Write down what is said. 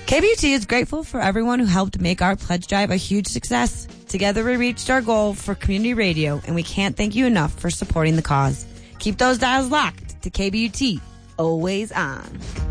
KBUT is grateful for everyone who helped make our pledge drive a huge success. Together we reached our goal for community radio, and we can't thank you enough for supporting the cause. Keep those dials locked to KBUT, always on.